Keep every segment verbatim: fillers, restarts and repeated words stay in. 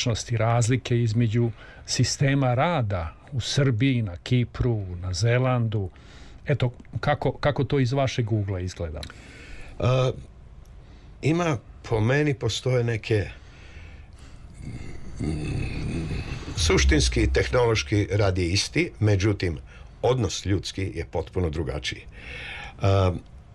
sličnosti, razlike između sistema rada u Srbiji, na Kipru, na Zelandu. Eto, kako, kako to iz vašeg ugla izgleda? Uh, ima, po meni postoje neke suštinski i tehnološki rad je isti, međutim odnos ljudski je potpuno drugačiji. Uh,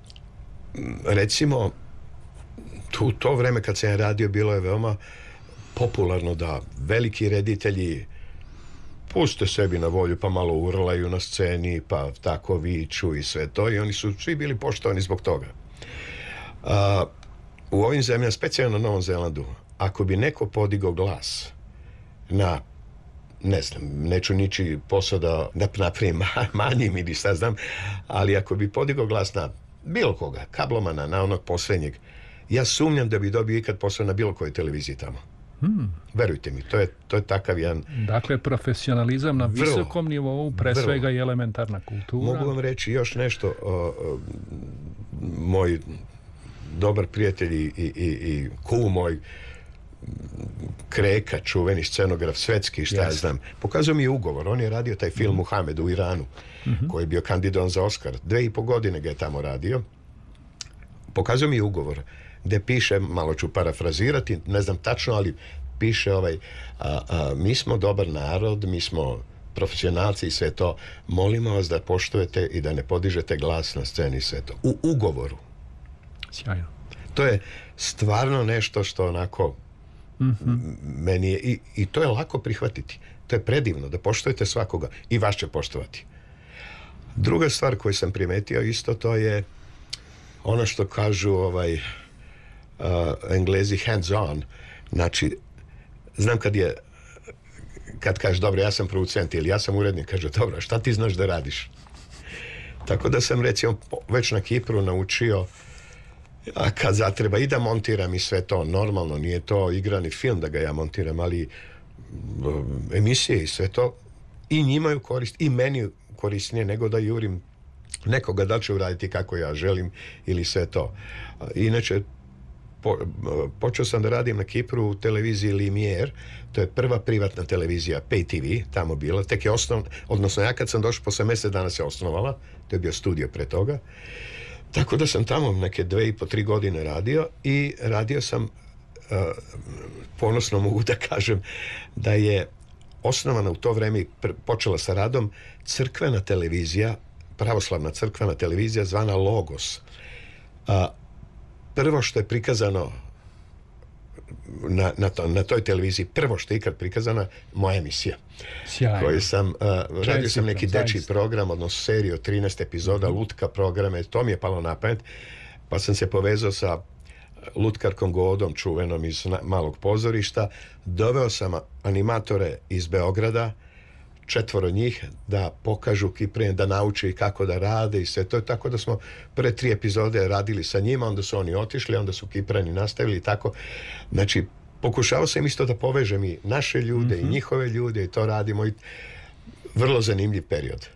recimo tu to vreme kad sam radio bilo je veoma popularno da veliki reditelji puste sebi na volju pa malo urlaju na sceni pa tako viču i sve to i oni su svi bili poštovani zbog toga. Uh, u ovim zemljama, specijalno na Novom Zelandu, ako bi neko podigao glas na, ne znam, neću niči posao da, da napravim manjim ili šta znam, ali ako bi podigao glas na bilo koga, kablomana, na onog poslednjeg, ja sumnjam da bi dobio ikad posao na bilo kojoj televiziji tamo. Hmm. Verujte mi, to je, to je takav jedan... Dakle, profesionalizam na vrlo, visokom nivou, pre vrlo. svega i elementarna kultura. Mogu vam reći još nešto, o, o, moj dobar prijatelj i, i, i kum moj, Kreka, čuveni scenograf svetski, šta yes. ja znam, pokazao mi je ugovor. On je radio taj film mm. Muhamed u Iranu, mm-hmm. koji je bio kandidovan za Oskar. Dve i po godine ga je tamo radio. Pokazao mi je ugovor gde piše, malo ću parafrazirati, ne znam tačno, ali piše ovaj, a, a, mi smo dobar narod, mi smo profesionalci i sve to, molimo vas da poštujete i da ne podižete glas na sceni i sve to. U ugovoru. Sjajno. To je stvarno nešto što onako mm-hmm. meni je, i, i to je lako prihvatiti. To je predivno, da poštujete svakoga i vas će poštovati. Druga stvar koju sam primetio isto, to je ono što kažu ovaj, uh, Englezi hands on. Znači, znam kad je kad kažeš, dobro, ja sam producent ili ja sam urednik, kaže, dobro, šta ti znaš da radiš? Tako da sam, recimo, već na Kipru naučio, a kad zatreba i da montiram i sve to, normalno, nije to igrani film da ga ja montiram, ali emisije i sve to, i njima je korist, i meni korisnije nego da jurim nekoga da će uraditi kako ja želim ili sve to. Inače, po, počeo sam da radim na Kipru u televiziji Limier, to je prva privatna televizija, Pay T V, tamo bila, tek je osnov, odnosno ja kad sam došao posle mjesec dana se osnovala, to je bio studio pre toga, tako da sam tamo neke dve i po tri godine radio i radio sam, uh, ponosno mogu da kažem, da je osnovana u to vreme i počela sa radom crkvena televizija, pravoslavna crkvena televizija zvana Logos. Uh, prvo što je prikazano na, na, to, na toj televiziji, prvo što je ikad prikazana, moja emisija. Sjajno. Koji sam, uh, radio sam neki dečji program, odnosno seriju od trinaest epizoda, mm-hmm. lutka programe, to mi je palo na pamet, pa sam se povezao sa lutkarkom Godom, čuvenom iz malog pozorišta, doveo sam animatore iz Beograda, četvoro njih, da pokažu Kiprene, da nauče kako da rade i sve to, tako da smo prve tri epizode radili sa njima, onda su oni otišli, onda su Kipreni nastavili i tako. Znači, pokušao sam isto da povežem i naše ljude mm-hmm. i njihove ljude i to radimo i vrlo zanimljiv period.